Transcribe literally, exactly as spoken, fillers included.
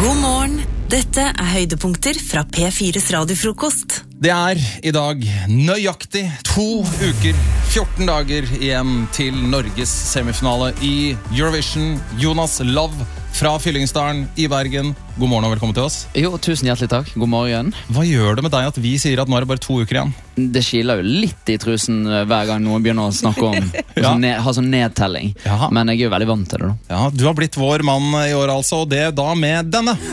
God morgen, dette er høydepunkter fra P fires radiofrokost. Det er i dag nøyaktig to uker, fjorten dager igjen til Norges semifinale i Eurovision. Jonas Love fra Fyllingsdalen i Bergen. God morgen og velkommen til oss. Jo, tusen hjertelig takk. God morgen. Hva gjør det med deg at vi sier at nå er det bare to uker igjen? Det kiler jo litt i trusen hver gang noen begynner å snakke om Ja. sånn ned, ha sånn nedtelling. Jaha. Men jeg er jo veldig vant til det da. Ja, du har blitt vår mann i år altså, og det da med denne.